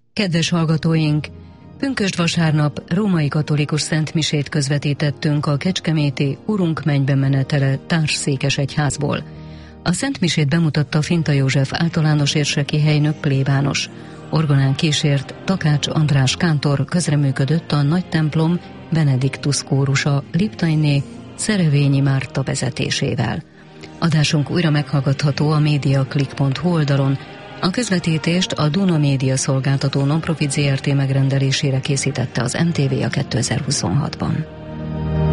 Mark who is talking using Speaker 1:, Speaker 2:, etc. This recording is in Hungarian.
Speaker 1: Kedves hallgatóink! Pünkösd vasárnap római katolikus szentmisét közvetítettünk a kecskeméti Urunk mennybe menetele társszékesegyházból. A szentmisét bemutatta Finta József általános érseki helynök plébános. Orgonán kísért Takács András kántor, közreműködött a nagy templom Benediktus kórusa Liptainé Szerevényi Márta vezetésével. Adásunk újra meghallgatható a mediaclick.hu oldalon. A közvetítést a Duna Média szolgáltató non-profit Zrt. Megrendelésére készítette az MTV a 2026-ban.